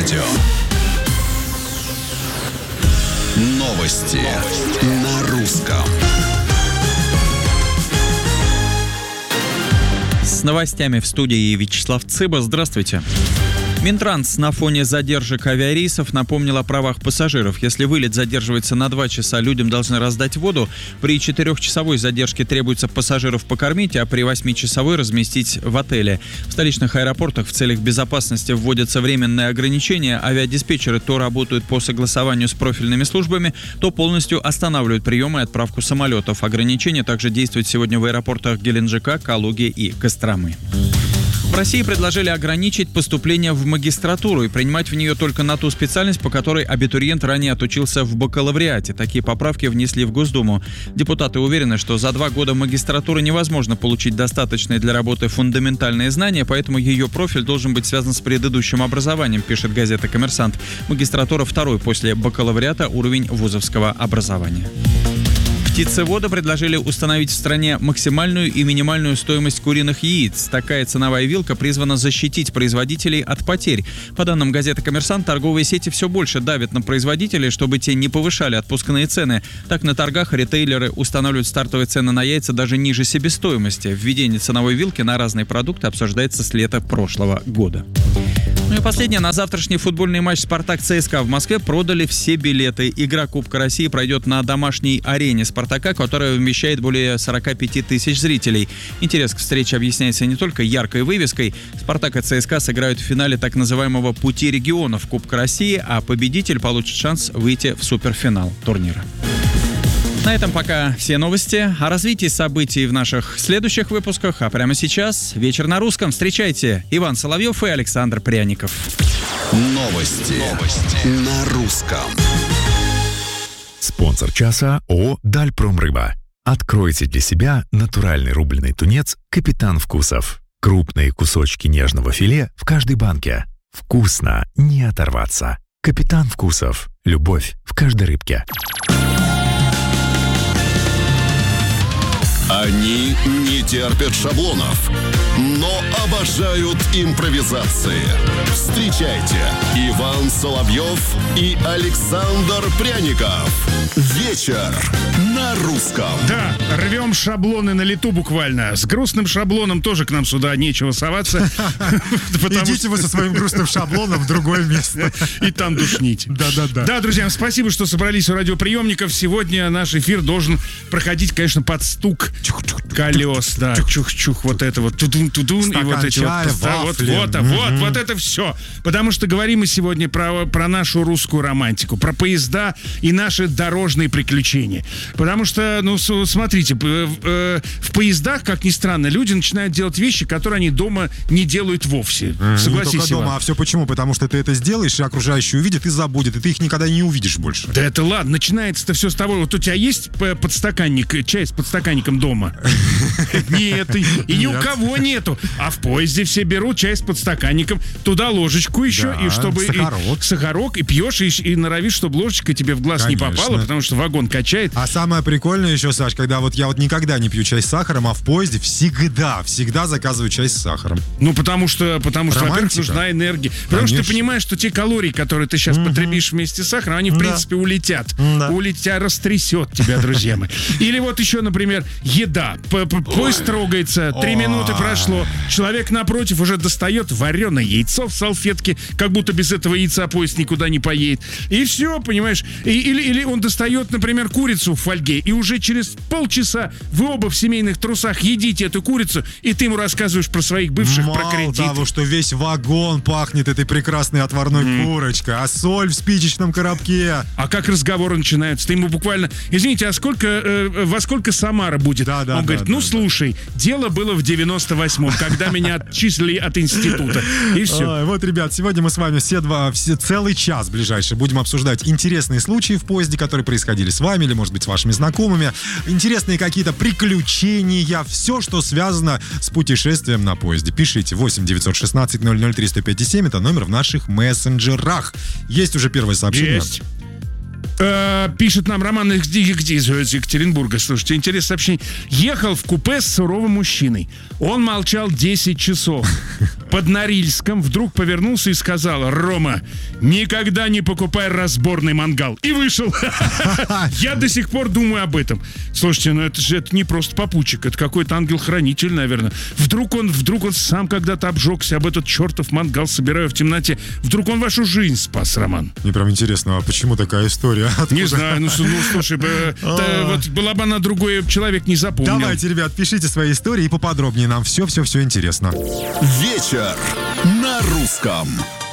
радио. Новости на русском. С новостями в студии Вячеслав Цыба. Здравствуйте. Минтранс на фоне задержек авиарейсов напомнил о правах пассажиров. Если вылет задерживается на 2 часа, людям должны раздать воду. При 4-часовой задержке требуется пассажиров покормить, а при 8-часовой разместить в отеле. В столичных аэропортах в целях безопасности вводятся временные ограничения. Авиадиспетчеры то работают по согласованию с профильными службами, то полностью останавливают прием и отправку самолетов. Ограничения также действуют сегодня в аэропортах Геленджика, Калуги и Костромы. В России предложили ограничить поступление в магистратуру и принимать в нее только на ту специальность, по которой абитуриент ранее отучился в бакалавриате. Такие поправки внесли в Госдуму. Депутаты уверены, что за 2 года магистратуры невозможно получить достаточные для работы фундаментальные знания, поэтому ее профиль должен быть связан с предыдущим образованием, пишет газета «Коммерсант». Магистратура второй после бакалавриата уровень вузовского образования. Птицеводы предложили установить в стране максимальную и минимальную стоимость куриных яиц. Такая ценовая вилка призвана защитить производителей от потерь. По данным газеты «Коммерсант», торговые сети все больше давят на производителей, чтобы те не повышали отпускные цены. Так, на торгах ритейлеры устанавливают стартовые цены на яйца даже ниже себестоимости. Введение ценовой вилки на разные продукты обсуждается с лета прошлого года. Ну и последнее. На завтрашний футбольный матч «Спартак-ЦСКА» в Москве продали все билеты. Игра Кубка России пройдет на домашней арене «Спартака», которая вмещает более 45 тысяч зрителей. Интерес к встрече объясняется не только яркой вывеской. «Спартак» и «ЦСКА» сыграют в финале так называемого «Пути регионов» Кубка России, а победитель получит шанс выйти в суперфинал турнира. На этом пока все новости. О развитии событий в наших следующих выпусках. А прямо сейчас «Вечер на русском». Встречайте, Иван Соловьев и Александр Пряников. Новости на русском. Спонсор часа ООО «Дальпромрыба». Откройте для себя натуральный рубленый тунец «Капитан Вкусов». Крупные кусочки нежного филе в каждой банке. Вкусно не оторваться. «Капитан Вкусов». Любовь в каждой рыбке. Они не терпят шаблонов, но обожают импровизации. Встречайте, Иван Соловьев и Александр Пряников. Вечер на русском. Да, рвем шаблоны на лету буквально. С грустным шаблоном тоже к нам сюда нечего соваться. Идите вы со своим грустным шаблоном в другое место. И там душните. Да. Да, друзья, спасибо, что собрались у радиоприемников. Сегодня наш эфир должен проходить, конечно, под стук колес, да, чух-чух, вот это вот тудун-тудун, и вот эти вот это все. Потому что говорим мы сегодня про нашу русскую романтику, про поезда и наши дорожные приключения. Потому что, смотрите, в поездах, как ни странно, люди начинают делать вещи, которые они дома не делают вовсе. Согласись, не только дома, Иван. а все почему? Потому что ты это сделаешь, и окружающие увидят и забудет, и ты их никогда не увидишь больше. Да это ладно, начинается-то все с того, вот у тебя есть подстаканник, чай с подстаканником дома? Нет, и ни у кого нету. А в поезде все берут чай с подстаканником, туда ложечку еще, Да, и чтобы сахарок, и пьешь, и норовишь, чтобы ложечка тебе в глаз не попала, потому что вагон качает. А самое прикольное еще, Саш, когда вот я вот никогда не пью чай с сахаром, а в поезде всегда заказываю чай с сахаром. Ну, потому что во-первых, нужна энергия. Потому что ты понимаешь, что те калории, которые ты сейчас потребишь вместе с сахаром, они, в принципе, улетят. Улетят, растрясет тебя, друзья мои. Или вот еще, например, еда. Поезд трогается, 3 минуты прошло, человек напротив уже достает вареное яйцо в салфетке, как будто без этого яйца поезд никуда не поедет. И все, понимаешь? Или он достает, например, курицу в фольге, и уже через полчаса вы оба в семейных трусах едите эту курицу, и ты ему рассказываешь про своих бывших, про кредиты. Мало того, что весь вагон пахнет этой прекрасной отварной курочкой, а соль в спичечном коробке. А как разговоры начинаются? Ты ему буквально: извините, а во сколько Самара будет? Он говорит: слушай, дело было в 98-м, когда меня отчислили от института. И все. Вот, ребят, сегодня мы с вами целый час ближайший будем обсуждать интересные случаи в поезде, которые происходили с вами или, может быть, с вашими знакомыми. Интересные какие-то приключения, все, что связано с путешествием на поезде. Пишите 8 916 003 105 7, это номер в наших мессенджерах. Есть уже первое сообщение? Есть. Пишет нам Роман из Екатеринбурга. Слушайте, интересное сообщение. Ехал в купе с суровым мужчиной. Он молчал 10 часов. под Норильском вдруг повернулся и сказал: Рома, никогда не покупай разборный мангал. И вышел. Я до сих пор думаю об этом. Слушайте, ну это не просто попутчик, это какой-то ангел-хранитель, наверное. Вдруг он сам когда-то обжегся об этот чертов мангал, собирая в темноте. Вдруг он вашу жизнь спас, Роман. Мне прям интересно, а почему такая история? Откуда? Не знаю, ну слушай, вот была бы она другой, человек не запомнил. Давайте, ребят, пишите свои истории и поподробнее. Нам все интересно. Вечер на русском.